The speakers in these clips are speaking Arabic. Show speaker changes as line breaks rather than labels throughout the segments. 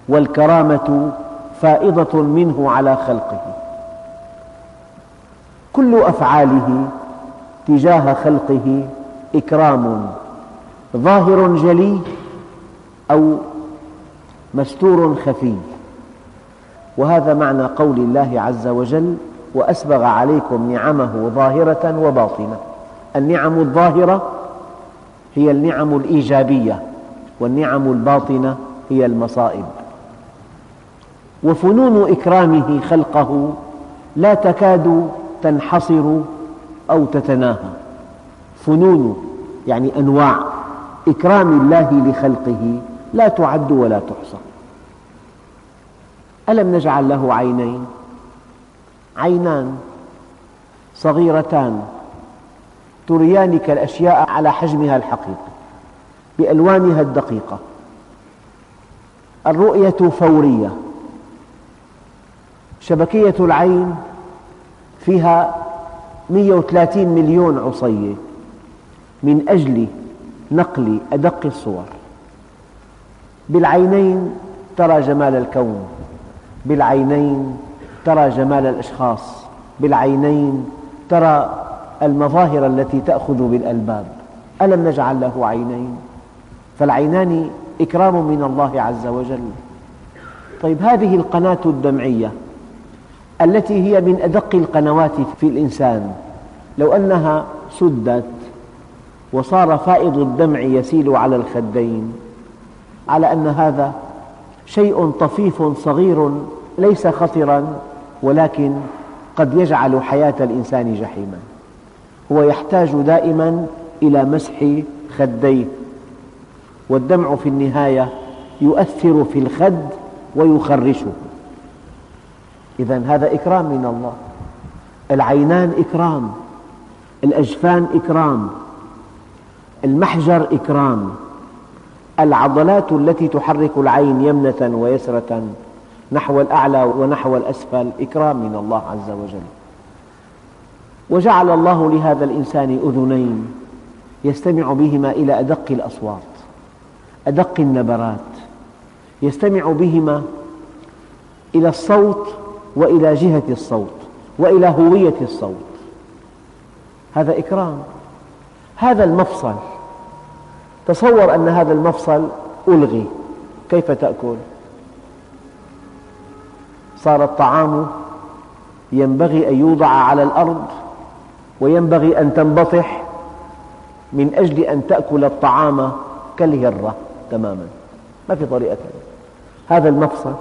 والكرامة فائضة منه على خلقه. كل أفعاله تجاه خلقه إكرام ظاهر جلي أو مستور خفي، وهذا معنى قول الله عز وجل: وأسبغ عليكم نعمه ظاهرة وباطنة. النعم الظاهرة هي النعم الإيجابية، والنعم الباطنة هي المصائب. وفنون إكرامه خلقه لا تكاد تنحصر أو تتناهى. فنون يعني أنواع إكرام الله لخلقه لا تعد ولا تحصى. ألم نجعل له عينين؟ عينان صغيرتان تريانك الأشياء على حجمها الحقيقي بألوانها الدقيقة. الرؤية فورية. شبكية العين فيها 130 مليون عصية من أجل نقل أدق الصور. بالعينين ترى جمال الكون، بالعينين ترى جمال الأشخاص، بالعينين ترى المظاهر التي تأخذ بالألباب. ألم نجعل له عينين؟ فالعينان إكرام من الله عز وجل. طيب، هذه القناة الدمعية التي هي من أدق القنوات في الإنسان، لو أنها سدت وصار فائض الدمع يسيل على الخدين، على أن هذا شيء طفيف صغير ليس خطرا، ولكن قد يجعل حياة الإنسان جحيما. هو يحتاج دائما إلى مسح خديه، والدمع في النهاية يؤثر في الخد ويخرشه. إذن هذا إكرام من الله. العينان إكرام، الأجفان إكرام، المحجر إكرام، العضلات التي تحرك العين يمنة ويسرة نحو الأعلى ونحو الأسفل إكرام من الله عز وجل. وجعل الله لهذا الإنسان أذنين يستمع بهما إلى أدق الأصوات، أدق النبرات، يستمع بهما إلى الصوت وإلى جهة الصوت وإلى هوية الصوت. هذا إكرام. هذا المفصل، تصور أن هذا المفصل ألغي، كيف تأكل؟ صار الطعام ينبغي أن يوضع على الأرض، وينبغي أن تنبطح من أجل أن تأكل الطعام كالهرة تماما، ما في طريقة ثانية. هذا المفصل،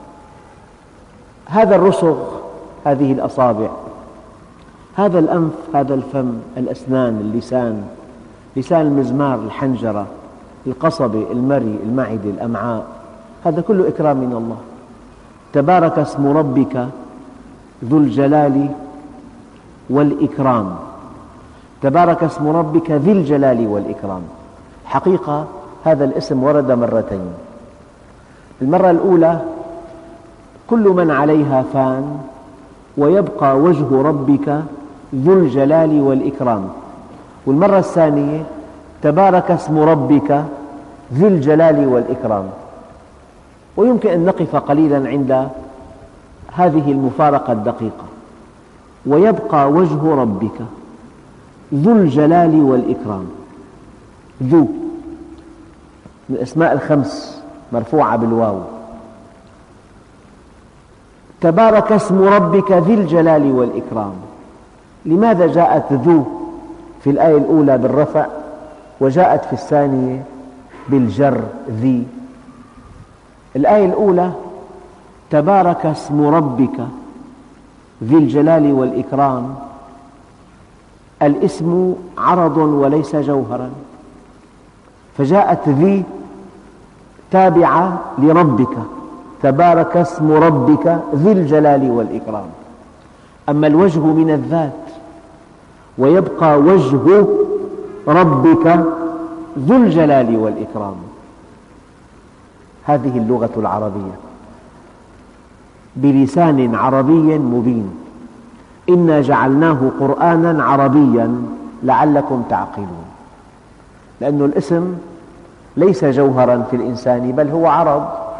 هذا الرسغ، هذه الأصابع، هذا الأنف، هذا الفم، الأسنان، اللسان، لسان المزمار، الحنجرة، القصبة، المري، المعدة، الأمعاء، هذا كله إكرام من الله. تبارك اسم ربك ذو الجلال والإكرام. تبارك اسم ربك ذي الجلال والإكرام. حقيقة هذا الاسم ورد مرتين. المرة الأولى: كل من عليها فان ويبقى وجه ربك ذو الجلال والإكرام. والمرة الثانية: تبارك اسم ربك ذي الجلال والإكرام. ويمكن أن نقف قليلا عند هذه المفارقة الدقيقة: ويبقى وجه ربك ذو الجلال والإكرام. ذو من الأسماء الخمس مرفوعة بالواو. تبارك اسم ربك ذي الجلال والإكرام. لماذا جاءت ذو في الآية الأولى بالرفع وجاءت في الثانية بالجر ذي؟ الآية الأولى: تبارك اسم ربك ذي الجلال والإكرام، الاسم عرض وليس جوهرا، فجاءت ذي تابعة لربك، تبارك اسم ربك ذي الجلال والإكرام. أما الوجه من الذات: ويبقى وجه ربك ذو الجلال والإكرام. هذه اللغة العربية بلسان عربي مبين. إنا جعلناه قرآنا عربيا لعلكم تعقلون. لأن الاسم ليس جوهرا في الإنسان، بل هو عرض.